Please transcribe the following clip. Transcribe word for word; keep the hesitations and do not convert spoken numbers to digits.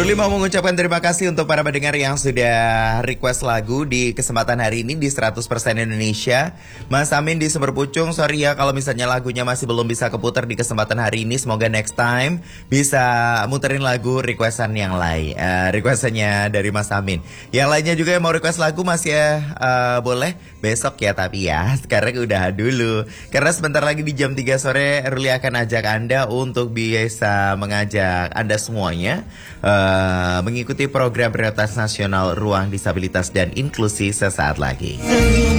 Ruli mau mengucapkan terima kasih untuk para pendengar yang sudah request lagu di kesempatan hari ini di seratus persen Indonesia. Mas Amin di Sumber Pucung, sorry ya kalau misalnya lagunya masih belum bisa keputar di kesempatan hari ini. Semoga next time bisa muterin lagu requestan yang lain, uh, requestannya dari Mas Amin. Yang lainnya juga yang mau request lagu masih ya uh, boleh besok ya, tapi ya sekarang udah dulu. Karena sebentar lagi di jam tiga sore Ruli akan ajak Anda untuk bisa mengajak Anda semuanya uh, mengikuti program prioritas nasional Ruang Disabilitas dan Inklusi sesaat lagi.